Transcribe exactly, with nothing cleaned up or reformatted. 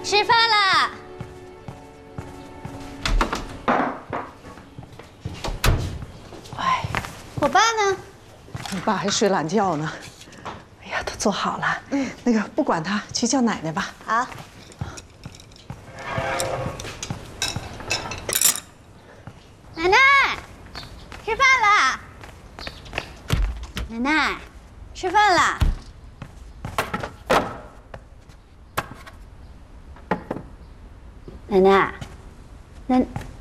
吃饭啦！ 哎， 我爸呢？ 你爸还睡懒觉呢。哎呀，都做好了。嗯，那个不管他，去叫奶奶吧。 好。奶奶，吃饭啦！奶奶，吃饭啦！奶奶，奶。